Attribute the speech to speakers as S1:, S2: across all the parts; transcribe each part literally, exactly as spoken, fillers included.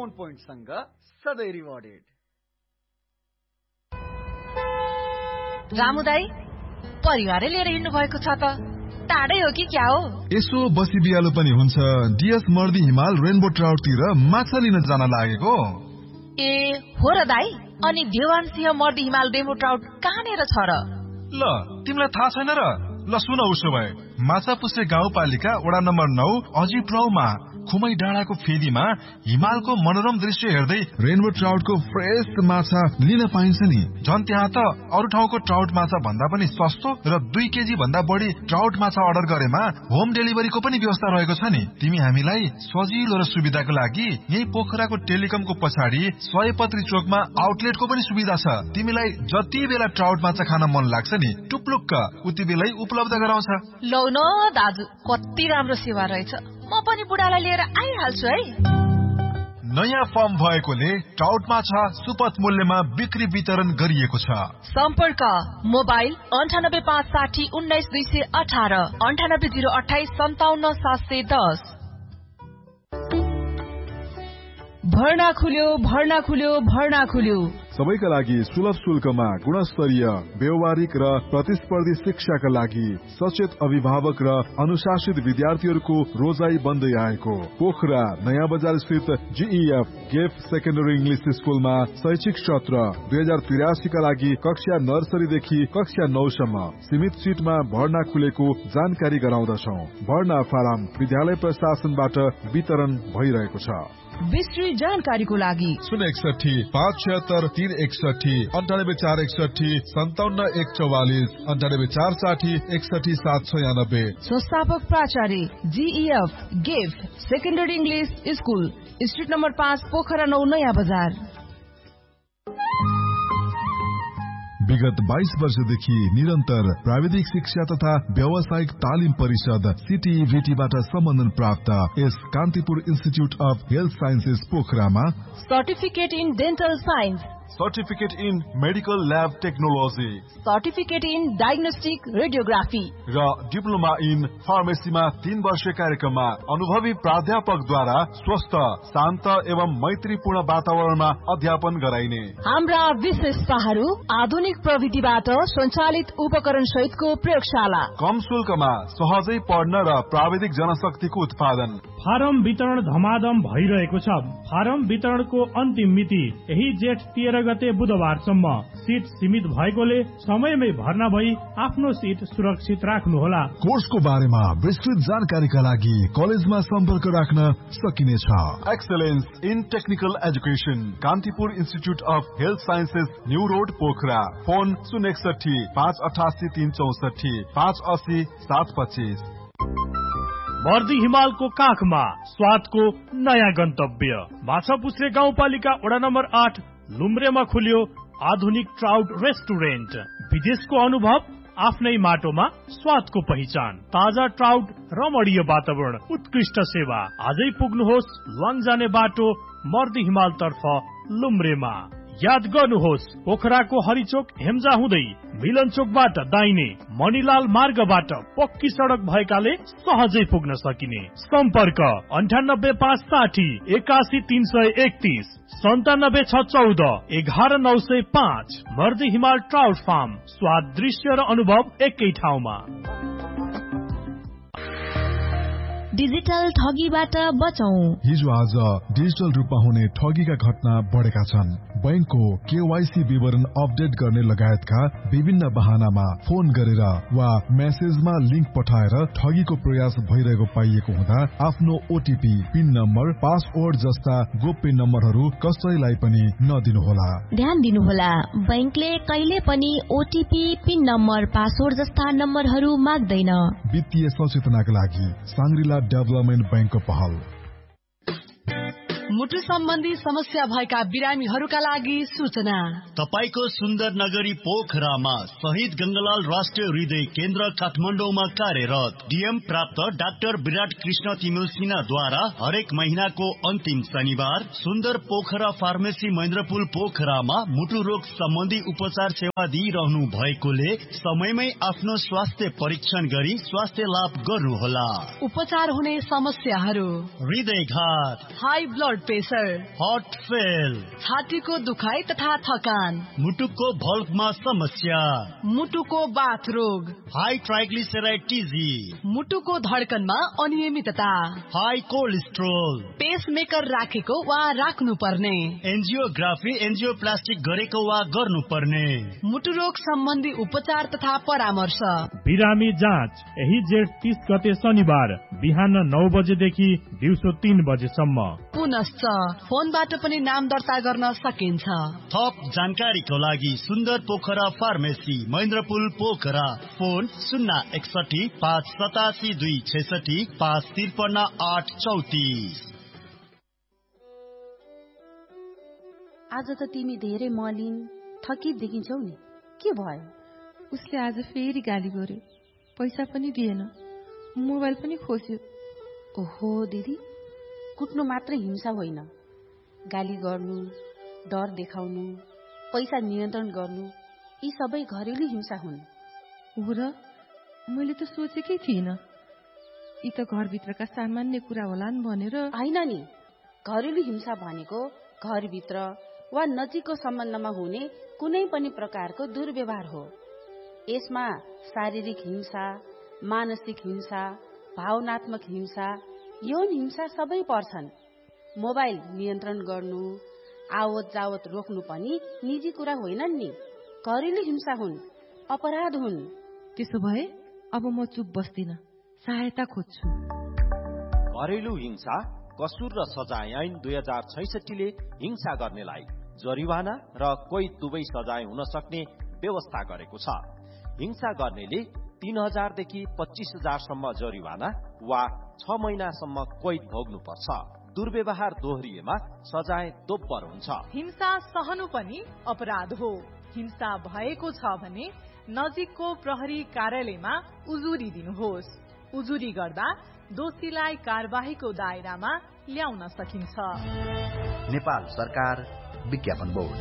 S1: Discount पोइन्टसँग सधैँ rewarded.
S2: Ramu दाई परिवारै लिएर हिँड्नु भएको छ त, टाढै हो कि क्या हो?
S3: यसो बसी बिहालो पनि हुन्छ। डिएस मर्दी हिमाल रेनबो ट्राउटतिर माछा लिन जान लागेको।
S2: ए हो र दाई, अनि देवान सिंह मर्दी हिमाल रेनबो ट्राउट कहाँनिर छ र?
S3: ल तिमीलाई थाहा छैन र? ल सुन, उसो भए माछापुच्छ्रे गाउँपालिका वडा नम्बर नौ अजित राउमा खुमै डाँडाको फेदीमा हिमालको मनोरम दृश्य हेर्दै रेनबो ट्राउटको फ्रेश माछा लिन पाइन्छ नि। झन् त्यहाँ त अरू ठाउँको ट्राउट माछा भन्दा पनि सस्तो र दुई केजी भन्दा बढी ट्राउट माछा अर्डर गरेमा होम डेलिभरीको पनि व्यवस्था रहेको छ नि। तिमी हामीलाई सजिलो र सुविधाको लागि यही पोखराको टेलिकमको पछाडि सयपत्री चोकमा आउटलेटको पनि सुविधा छ। तिमीलाई जति बेला ट्राउट माछा खान मन लाग्छ नि, टुप्लुक्क उति बेलै उपलब्ध गराउँछ।
S2: लौ न दाजु, कति राम्रो सेवा रहेछ। म पनि बुढालाई लिएर आइहाल्छु है।
S3: नयाँ फर्म भएकोले ट्राउट माछा सुपथ मूल्यमा बिक्री वितरण गरिएको छ।
S2: सम्पर्क मोबाइल अन्ठानब्बे पाँच साठी उन्नाइस दुई सय अठार, अन्ठानब्बे जिरो अठाइस सन्ताउन्न सात सय दस।
S4: भर्ना खुल्यो, भर्ना खुल्यो, भर्ना खुल्यो।
S3: सबैका लागि सुलभ शुल्कमा गुणस्तरीय व्यवहारिक र प्रतिस्पर्धी शिक्षाका लागि सचेत अभिभावक र अनुशासित विद्यार्थीहरूको रोजाई बन्दै आएको पोखरा नयाँ बजार स्थित जीईएफ गेफ सेकेन्डरी इंग्लिश स्कुलमा शैक्षिक सत्र दुई हजार तिरासी का लागि कक्षा नर्सरीदेखि कक्षा नौसम्म सीमित सीटमा भर्ना खुलेको जानकारी गराउँदछौ। भर्ना फारम विद्यालय प्रशासनबाट वितरण भइरहेको छ।
S4: विस्तृत जानकारीको लागि
S3: शून्य एकसठी पाँच छिहत्तर तीन एकसठी अन्ठानब्बे चार एकसठी सन्ताउन्न एक चौवालिस अन्ठानब्बे चार साठी एकसठी सात छयानब्बे।
S4: संस्थापक प्राचार्य GEF गेफ secondary English school, street number पाँच, पोखरा नौ, नयाँ बजार।
S3: विगत बाइस वर्षदेखि निरन्तर प्राविधिक शिक्षा तथा व्यावसायिक तालिम परिषद सीटीईभीटीबाट सम्बन्धन प्राप्त यस Kantipur institute of health sciences पोखरामा
S4: certificate in dental science,
S3: certificate in medical lab technology,
S4: certificate in diagnostic radiography
S3: र डिप्लोमा इन फार्मेसीमा तीन वर्ष कार्यक्रममा अनुभवी प्राध्यापकद्वारा स्वस्थ, शान्त एवं मैत्रीपूर्ण वातावरणमा अध्यापन गराइने।
S4: हाम्रा विशेषताहरू आधुनिक प्रविधिबाट सञ्चालित उपकरण सहितको प्रयोगशाला,
S3: कम शुल्कमा सहजै पढ्न र प्राविधिक जनशक्तिको उत्पादन।
S5: फारम वितरण धमाधम भइरहेको छ। फारम वितरणको अन्तिम मिति यही जेठ तेह्र गते बुधबारसम्म। सीट सीमित भएकोले समयमै भर्ना भई आफ्नो सीट सुरक्षित राख्नुहोला।
S3: कोर्सको बारेमा विस्तृत जानकारीका लागि कलेजमा सम्पर्क राख्न सकिनेछ। Excellence in technical education, Kantipur institute of health sciences, new road, Pokhara. Phone शून्य एकसठी पाँच अठासी तीन चौसठी पाँच असी सात पच्चीस।
S5: मर्दी हिमालको काखमा स्वादको नयाँ गन्तव्य माछापुच्छ्रे गाउँपालिका वडा नम्बर आठ लुम्रेमा खुल्यो आधुनिक ट्राउट रेस्टुरेन्ट। विदेशको अनुभव आफ्नै माटोमा स्वादको पहिचान, ताजा ट्राउट, रमणीय वातावरण, उत्कृष्ट सेवा। आजै पुग्नुहोस् लङ जाने बाटो मर्दी हिमाल तर्फ लुम्रेमा। याद गर्नुहोस् पोखराको हरिचोक हेम्जा हुँदै मिलन चोकबाट दाहिने मणिलाल मार्गबाट पक्की सडक भएकाले सहजै पुग्न सकिने। सम्पर्क अन्ठानब्बे पाँच साठी एकासी तीन सय एकतीस सन्तानब्बे छ चौध एघार नौ सय पाँच। मर्दी हिमाल ट्राउट फार्म, स्वाद, दृश्य र अनुभव एकै ठाउँमा।
S6: डिजिटल ठगीबाट बचौं।
S3: हिजो आज डिजिटल रूपमा हुने ठगीका घटना बढेका छन्। बैंकको केवाईसी विवरण अपडेट गर्ने लगायतका विभिन्न बहानामा फोन गरेर वा मेसेजमा लिंक पठाएर ठगीको प्रयास भइरहेको पाइएको हुँदा आफ्नो ओटीपी, पिन नम्बर, पासवर्ड जस्ता गोप्य नम्बरहरू कसैलाई पनि नदिनुहोला।
S6: ध्यान दिनुहोला, बैंकले कहिले पनि ओटीपी, पिन नम्बर, पासवर्ड जस्ता नम्बरहरू माग्दैन।
S3: वित्तीय सचेतनाका लागि साङ्ग्रिला डेभलपमेन्ट बैंकको पहल।
S4: मुटु सम्बन्धी समस्या भएका बिरामीहरूका लागि सूचना।
S7: तपाईको सुन्दर नगरी पोखरामा शहीद गंगालाल राष्ट्रिय हृदय केन्द्र काठमाडौँमा कार्यरत डीएम प्राप्त डाक्टर विराट कृष्ण तिमिल सिन्हाद्वारा हरेक महीनाको अन्तिम शनिबार सुन्दर पोखरा फार्मेसी महेन्द्रपुल पोखरामा मुटु रोग सम्बन्धी उपचार सेवा दिइरहनु भएकोले समयमै आफ्नो स्वास्थ्य परीक्षण गरी स्वास्थ्य लाभ गर्नुहोला।
S4: उपचार हुने समस्याहरू:
S7: हृदयघात,
S4: high blood
S2: blood pressure,
S7: heart fail,
S2: छातीको दुखाइ तथा थकान,
S7: मुटुको भल्भमा समस्या,
S2: मुटुको बाथ रोग,
S7: हाई ट्राइग्लिसराइड टिजी,
S2: मुटुको धड्कनमा अनियमितता,
S7: हाई कोलेस्ट्रोल,
S2: पेसमेकर राखेको वा राख्नु पर्ने,
S7: एन्जियोग्राफी एन्जियोप्लास्टिक गरेको वा गर्नुपर्ने,
S2: मुटु रोग सम्बन्धी उपचार तथा परामर्श।
S5: बिरामी जाँच यही जेठ तीस गते शनिबार बिहान नौ बजेदेखि दिउँसो तीन बजेसम्म।
S2: पुनश्च फोनबाट पनि नाम दर्ता गर्न सकिन्छ।
S7: थप जानकारीको लागि सुन्दर पोखरा फार्मेसी, महेन्द्रपुल पोखरा, फोन शून्य एकसठी पाँच सतासी दुई छैसठी पाँच त्रिपन्न आठ चौतिस।
S8: आज त तिमी धेरै मलिन थकित देखिन्छौ नि, के भयो?
S9: उसले आज फेरि गाली गर्यो, पैसा पनि दिएन, मोबाइल पनि खोस्यो।
S8: ओहो दिदी, कुट्नु मात्र हिंसा होइन, गाली गर्नु, डर देखाउनु, पैसा नियन्त्रण गर्नु, यी सबै घरेलु हिंसा हुन्।
S9: हो र, मैले त सोचेकै थिइनँ, यी त घरभित्रका सामान्य कुरा होलान् भनेर।
S8: होइन नि, घरेलु हिंसा भनेको घरभित्र वा नजिकको सम्बन्धमा हुने कुनै पनि प्रकारको दुर्व्यवहार हो। यसमा शारीरिक हिंसा, मानसिक हिंसा, भावनात्मक हिंसा, यौन हिंसा सबै पर्छन्। मोबाइल नियन्त्रण गर्नु, आवत जावत रोक्नु पनि निजी कुरा होइनन् नि, घरेलु हिंसा हुन्, अपराध हुन्।
S9: त्यसो भए अब म चुप बस्दिन, सहायता खोज्छु।
S10: घरेलु हिंसा कसुर र सजाय ऐन दुई हजार छैसठीले हिंसा गर्नेलाई जरिवाना र कोही दुवै सजाय हुन सक्ने व्यवस्था गरेको छ। हिंसा गर्नेले तीन हजारदेखि पच्चीस हजारसम्म जरिवाना वा छ महिनासम्म कैद भोग्नु पर्छ। दुर्व्यवहार दोहोरिएमा सजाय दोब्बर हुन्छ।
S11: हिंसा सहनु पनि अपराध हो। हिंसा भएको छ भने नजिकको प्रहरी कार्यालयमा उजुरी दिनुहोस्। उजुरी गर्दा दोषीलाई कारबाहीको दायरामा ल्याउन सकिन्छ।
S12: नेपाल सरकार विज्ञापन बोर्ड।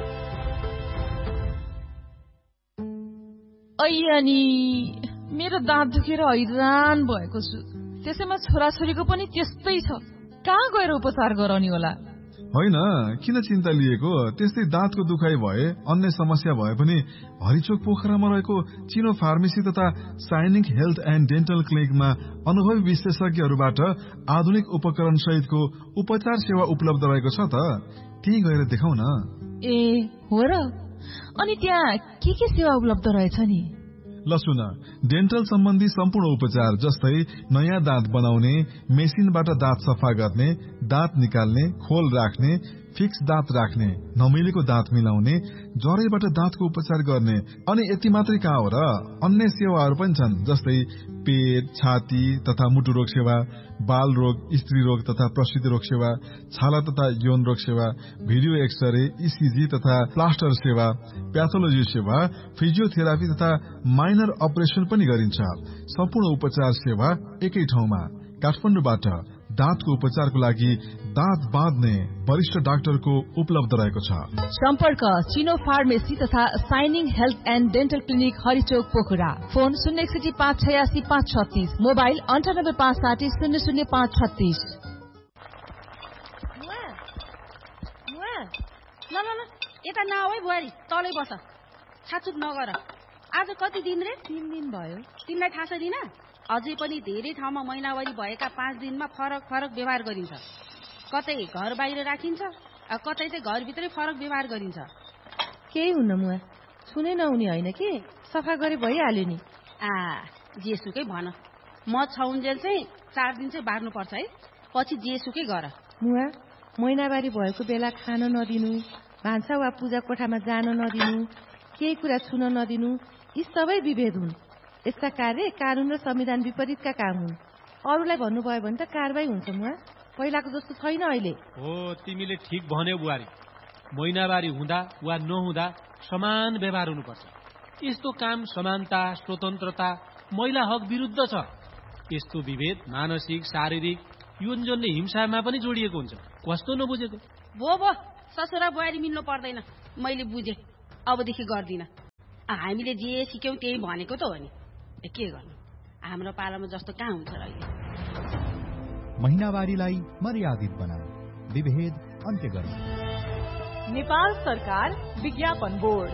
S4: ऐयानी मेरो दाँत दुखेर हैरान भएको छु, त्यसैमा छोराछोरीको पनि त्यस्तै छ, कहाँ गएर उपचार गराउने होला?
S3: होइन, किन चिन्ता लिएको? त्यस्तै दाँतको दुखाइ भए, अन्य समस्या भए पनि हरिचोक पोखरामा रहेको चिनो फार्मेसी तथा साइनिक हेल्थ एन्ड डेन्टल क्लिनिकमा अनुभवी विशेषज्ञहरूबाट आधुनिक उपकरण सहितको उपचार सेवा उपलब्ध रहेको छ त, त्यही गएर देखाउ न।
S4: ए हो र? अनि त्यहाँ के के सेवा उपलब्ध रहेछ नि?
S3: ल सुन, डेन्टल सम्बन्धी सम्पूर्ण उपचार जस्तै नयाँ दाँत बनाउने, मेसिनबाट दाँत सफा गर्ने, दाँत निकाल्ने, खोल राख्ने, फिक्स दाँत राख्ने, नमिलेको दाँत मिलाउने, जरैबाट दाँतको उपचार गर्ने। अनि यति मात्रै कहाँ हो र, अन्य सेवाहरू पनि छन्, जस्तै पेट, छाती तथा मुटु रोग सेवा, बाल रोग, स्त्री रोग तथा प्रसूति रोग सेवा, छाला तथा यौन रोग सेवा, भिडियो एक्सरे, इसिजी तथा प्लास्टर सेवा, प्याथोलोजी सेवा, फिजियोथेरापी तथा माइनर अपरेसन पनि गरिन्छ। सम्पूर्ण उपचार सेवा एकै ठाउँमा। काठमाडौँबाट दाँतको उपचारको लागि दाँत बाँध्ने वरिष्ठ डाक्टरको उपलब्ध रहेको छ।
S4: सम्पर्क चिनो फार्मेसी तथा shining health and dental clinic, हरिचोक Pokhara. Phone शून्य एकसठी पाँच छयासी पाँच छत्तीस, मोबाइल अन्ठानब्बे पाँच साठी शून्य शून्य पाँच छत्तीस।
S8: ल ल ल, यता नआऊ है बुहारी, तलै बस, छाचुक नगर। आज कति दिन रे?
S9: तीन दिन भयो।
S8: तिमीलाई थाहा छैन? अझै पनि धेरै ठाउँमा महिनावारी भएका पाँच दिनमा फरक फरक व्यवहार गरिन्छ। कतै घर बाहिर राखिन्छ, कतै चाहिँ घरभित्रै फरक व्यवहार गरिन्छ।
S9: केही हुन्न मुआ, सुनै नहुने होइन कि, सफा गरे भइहाल्यो नि।
S8: आ जेसुकै भन, म छाउन्जेल चाहिँ चार दिन चाहिँ बार्नुपर्छ है, पछि जेसुकै गर।
S9: मुआ, महिनावारी भएको बेला खान नदिनु, भान्सा वा पूजा कोठामा जान नदिनु, केही कुरा छुन नदिनु, यी सबै विभेद हुन्। यस्ता कार्य कानून र संविधान विपरीतका काम हुन्। अरूलाई भन्नुभयो भने त कारबाही हुन्छ। मुआ, पहिलाको जस्तो छैन अहिले।
S13: हो, तिमीले ठिक भन्यौ बुहारी। महिनावारी हुँदा वा नहुँदा समान व्यवहार हुनुपर्छ। यस्तो काम समानता, स्वतन्त्रता, महिला हक विरुद्ध छ। यस्तो विभेद मानसिक, शारीरिक, यौनजन्य हिंसामा पनि जोडिएको हुन्छ। कस्तो नबुझेको?
S8: भो भो, ससुरा बुहारी मिल्नु पर्दैन, मैले बुझे, अबदेखि गर्दिन। हामीले जे सिक्यौं त्यही भनेको त हो नि, के गर्नु, हाम्रो पालामा जस्तो कहाँ हुन्छ र अहिले।
S14: महिनावारीलाई मर्यादित बनाऊ, विभेद अन्त्य गरौँ।
S11: नेपाल सरकार विज्ञापन बोर्ड।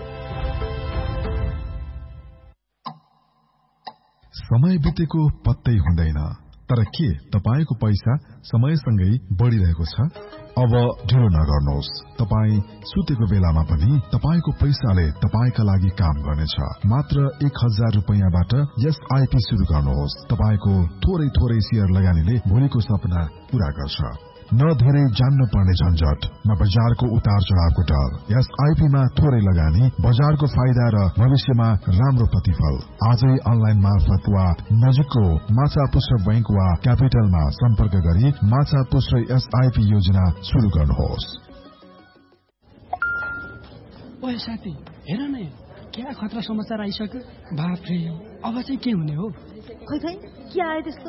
S3: समय बितेको पत्तै हुँदैन, तर के तपाईको पैसा समयसँगै बढिरहेको छ? अब ढिलो नगर्नुहोस्। तपाई सुतेको बेलामा पनि तपाईको पैसाले तपाईका लागि काम गर्नेछ। मात्र एक हजार रुपियाँबाट एसआईपी शुरू गर्नुहोस्। तपाईको थोरै थोरै शेयर लगानीले भोलिको सपना पूरा गर्छ। न धेरै जान्न पर्ने झन्झट, न बजारको उतार चढावको डर। एसआईपीमा थोरै लगानी, बजारको फाइदा र भविष्यमा राम्रो प्रतिफल। आजै अनलाइन मार्फत वा नजिकको माछापुच्छ्रे बैंक वा क्यापिटलमा सम्पर्क गरी माछापुच्छ्रे एसआईपी योजना शुरू गर्नुहोस्।
S15: ओए साथी, हेर न, क्या खतरा समाचार आइसक्यो। बाफ्रे, अब चाहिँ के हुने हो?
S16: खै खै के आयो त्यस्तो?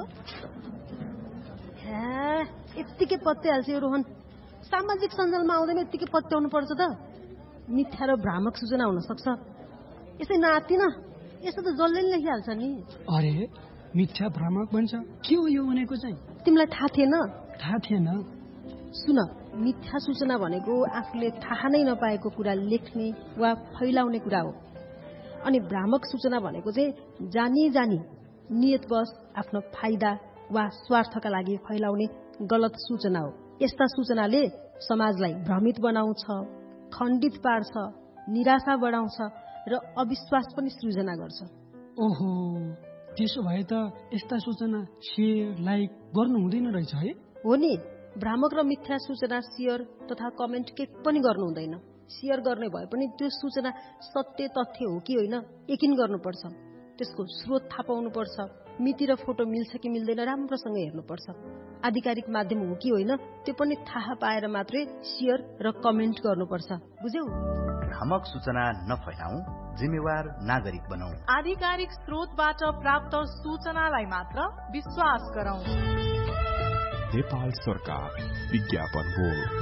S16: यत्तिकै पत्याइहाल्छ यो रोहन। सामाजिक सञ्जालमा आउँदैन यत्तिकै पत्याउनु पर्छ त। मिथ्या र भ्रामक सूचना हुन सक्छ। यसै नाति न, यस्तो त जसले नि लेखिहाल्छ नि।
S15: अरे मिथ्या भ्रामक भन्छ, के हो यो भनेको चाहिँ?
S16: तिमीलाई थाहा थिएन?
S15: थाहा थिएन।
S16: सुन, मिथ्या सूचना भनेको आफूले थाहा नै नपाएको कुरा लेख्ने वा फैलाउने कुरा हो। अनि भ्रामक सूचना भनेको चाहिँ जानी जानी नियतवश आफ्नो फाइदा वा स्वार्थका लागि फैलाउने गलत सूचना हो। यस्ता सूचनाले समाजलाई भ्रमित बनाउँछ, खण्डित पार्छ, निराशा बढाउँछ र अविश्वास पनि सृजना गर्छ।
S15: ओहो, त्यसो भए त यस्ता सूचना शेयर लाइक गर्नु हुँदैन रहेछ है?
S16: हो नि, भ्रामक र मिथ्या सूचना शेयर तथा कमेन्ट के पनि गर्नु हुँदैन। शेयर गर्ने भए पनि त्यो सूचना सत्य तथ्य हो कि होइन यकिन गर्नुपर्छ। त्यसको स्रोत थाहा पाउनुपर्छ। मिति र फोटो मिल्छ कि मिल्दैन राम्रोसँग हेर्नुपर्छ। आधिकारिक माध्यम हो कि होइन त्यो पनि थाहा पाएर मात्रै शेयर र कमेन्ट गर्नुपर्छ। बुझ्यौ?
S12: भ्रामक सूचना नफैलाऊ, जिम्मेवार नागरिक बनौ।
S11: आधिकारिक स्रोतबाट प्राप्त सूचनालाई मात्र विश्वास गरौँ।
S17: नेपाल सरकार विज्ञापन बोर्ड।